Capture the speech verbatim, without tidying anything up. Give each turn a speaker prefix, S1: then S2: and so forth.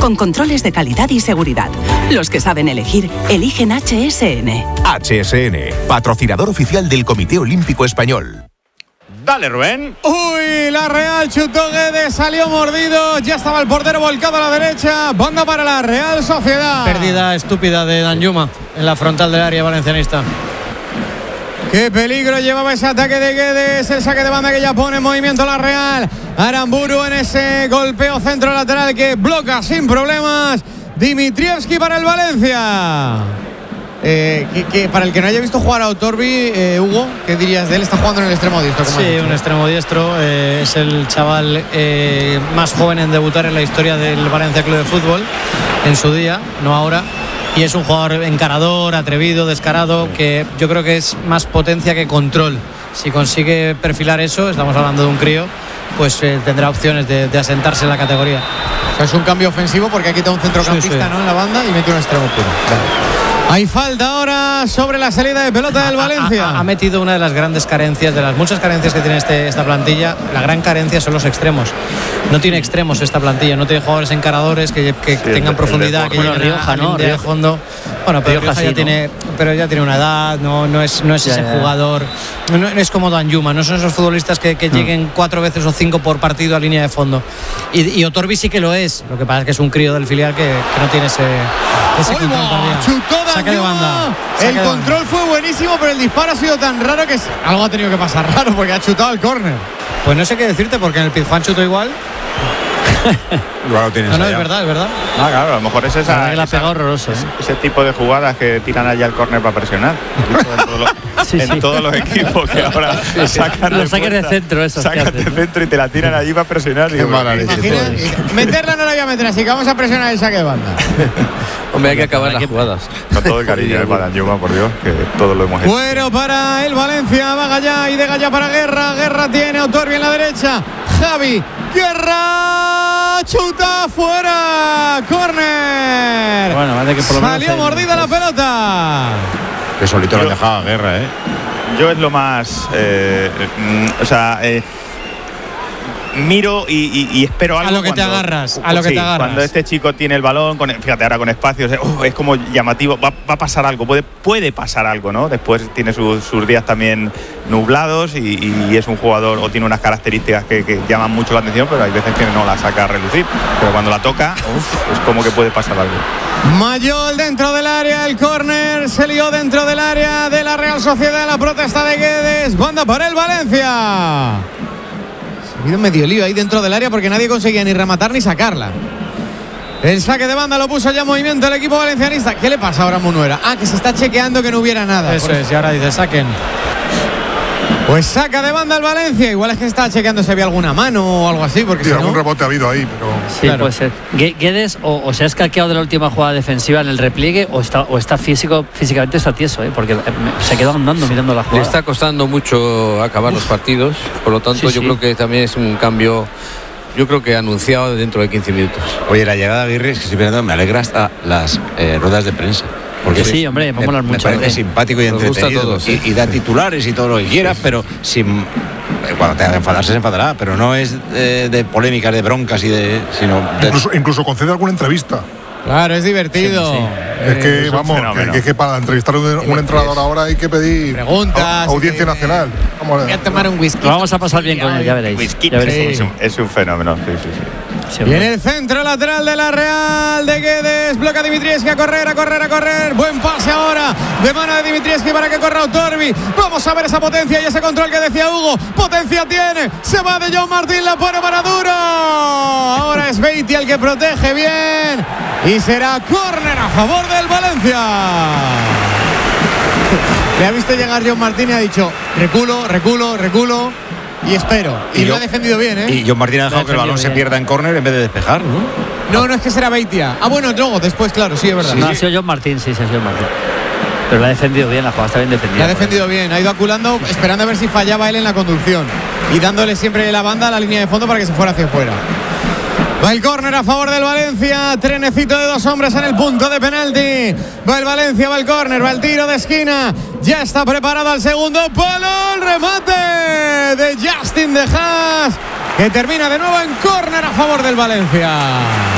S1: con controles de calidad y seguridad. Los que saben elegir, eligen H S N.
S2: H S N, patrocinador oficial del Comité Olímpico Español.
S3: Dale, Rubén.
S4: Uy, la Real chutó Guedes, salió mordido. Ya estaba el portero volcado a la derecha. Banda para la Real Sociedad.
S5: Pérdida estúpida de Danjuma en la frontal del área valencianista.
S4: Qué peligro llevaba ese ataque de Guedes. El saque de banda que ya pone en movimiento la Real. Aramburu en ese golpeo centro lateral que bloca sin problemas. Dimitrievski para el Valencia. Eh, que, que para el que no haya visto jugar a Otorbi, eh, Hugo, ¿qué dirías de él? Está jugando en el extremo diestro.
S5: Sí, un extremo diestro. Eh, es el chaval eh, más joven en debutar en la historia del Valencia Club de Fútbol en su día, no ahora. Y es un jugador encarador, atrevido, descarado, que yo creo que es más potencia que control. Si consigue perfilar eso, estamos hablando de un crío, pues eh, tendrá opciones de, de asentarse en la categoría.
S4: O sea, es un cambio ofensivo porque ha quitado un centrocampista, sí, sí. ¿no? en la banda y mete un extremo puro. Claro. Hay falta ahora sobre la salida de pelota del Valencia.
S5: Ha, ha, ha metido una de las grandes carencias, de las muchas carencias que tiene este, esta plantilla. La gran carencia son los extremos. No tiene extremos esta plantilla, no tiene jugadores encaradores que, que sí, tengan el, profundidad, el que lleguen Rioja, a, ¿no? Rioja. fondo. Bueno, pero Rioja, Rioja ya sí, tiene, ¿no? pero ya tiene una edad, no, no es, no es ya, ese ya. jugador. No, no es como Danjuma, no son esos futbolistas que, que no. lleguen cuatro veces o cinco por partido a línea de fondo. Y, y Otorbi sí que lo es. Lo que pasa es que es un crío del filial que, que no tiene ese, ese control todavía.
S4: Chutó
S5: Saque de banda.
S4: El
S5: Saque
S4: control
S5: de banda.
S4: fue buenísimo, pero el disparo ha sido tan raro que es, algo ha tenido que pasar raro porque ha chutado al córner.
S5: Pues no sé qué decirte porque en el Pizjuán chutó igual.
S3: Igual lo tienes
S5: no, no,
S3: allá.
S5: es verdad, es verdad.
S3: Ah, claro, a lo mejor es esa,
S5: la
S3: esa
S5: pegado horroroso, ¿eh?
S3: ese, ese tipo de jugadas que tiran allá al córner para presionar. En todos los, sí, en sí. todos los equipos que ahora sí, sí. sacan
S5: los saques de centro, eso.
S3: Sacan de centro y te la tiran allí para presionar.
S4: Qué mala leche. Meterla no la voy a meter, así que vamos a presionar el saque de banda.
S6: Hombre, hay que acabar las jugadas.
S3: Con todo el cariño de Danjuma, por Dios, que todo lo hemos hecho.
S4: Bueno, para el Valencia, va Gallá y de Gallá para Guerra. Guerra tiene a Otorbi en la derecha. Javi, Guerra, chuta fuera, córner.
S5: Bueno, vale que por lo menos
S4: salió mordida la pelota.
S7: Que solito lo han dejado a Guerra, ¿eh?
S3: Yo es lo más, eh, o sea, eh, miro y, y, y espero algo.
S5: A lo que
S3: cuando,
S5: te agarras, a lo
S3: sí,
S5: que te agarras.
S3: Cuando este chico tiene el balón, con, fíjate ahora con espacios, oh, es como llamativo, va, va a pasar algo, puede, puede pasar algo, ¿no? Después tiene sus, sus días también nublados y, y es un jugador o tiene unas características que, que llaman mucho la atención, pero hay veces que no la saca a relucir. Pero cuando la toca, uf, es como que puede pasar algo.
S4: Mayol dentro del área, el córner se lió dentro del área de la Real Sociedad, la protesta de Guedes, banda para el Valencia. Ha habido medio lío ahí dentro del área porque nadie conseguía ni rematar ni sacarla. El saque de banda lo puso ya en movimiento el equipo valencianista. ¿Qué le pasa ahora a Munuera? Ah, que se está chequeando que no hubiera nada.
S5: Eso es, y ahora dice saquen.
S4: Pues saca de banda el Valencia. Igual es que está chequeando si había alguna mano o algo así. Porque
S8: sí,
S4: si
S8: algún
S4: no...
S8: rebote ha habido ahí, pero...
S6: Sí,
S4: claro.
S6: puede ser. Guedes o, o se ha escaqueado de la última jugada defensiva en el repliegue o está, o está físico, físicamente está tieso, ¿eh? Porque se quedó andando mirando la jugada.
S9: Le está costando mucho acabar Uf. los partidos, por lo tanto sí, yo sí. creo que también es un cambio, yo creo que anunciado dentro de quince minutos.
S7: Oye, la llegada de Aguirre, es que estoy pensando, me alegra hasta las eh, ruedas de prensa.
S6: Porque sí, hombre, me, me,
S7: me parece
S6: ¿eh?
S7: simpático y
S9: Nos
S7: entretenido
S9: todos,
S7: y,
S9: ¿eh?
S7: y da titulares y todo lo que quieras, pero sin, cuando tenga que enfadarse se enfadará, pero no es eh, de polémicas, de broncas y de, sino de...
S8: Incluso, incluso concede alguna entrevista.
S4: Claro, es divertido. Sí, sí.
S8: Es que, eh, vamos, es que, que para entrevistar a un, un entrenador ahora hay que pedir
S4: preguntas,
S8: a, audiencia eh, nacional.
S4: Vamos a, voy a tomar un whisky.
S6: Lo vamos a pasar bien con él, ya veréis. Ya veréis
S3: sí. es, un, es un fenómeno, sí, sí, sí.
S4: Y en el centro lateral de la Real de Guedes, bloca Dimitrievski a correr, a correr, a correr. Buen pase ahora de mano de Dimitrievski para que corra Otorbi. Vamos a ver esa potencia y ese control que decía Hugo. Potencia tiene, se va de John Martín, la pone para Duro. Ahora es Beatty el que protege bien y será córner a favor del Valencia. Le ha visto llegar John Martín y ha dicho reculo, reculo, reculo y espero. Y, y lo yo, ha defendido bien, ¿eh?
S7: Y John Martín ha dejado que el balón bien. se pierda en córner en vez de despejar, ¿no?
S4: No, no es que será Beitia. Ah, bueno, luego, después, claro, sí, es verdad.
S6: Sí, no,
S4: sí.
S6: ha sido John Martín, sí, sí, ha sido John Martín. Pero la ha defendido bien, la jugada está bien defendida.
S4: La ha defendido bien, ha ido aculando, esperando a ver si fallaba él en la conducción. Y dándole siempre la banda a la línea de fondo para que se fuera hacia afuera. Va el córner a favor del Valencia. Trenecito de dos hombres en el punto de penalti. Va el Valencia, va el córner, va el tiro de esquina. Ya está preparado al segundo palo. El remate de Justin De Haas, que termina de nuevo en córner a favor del Valencia.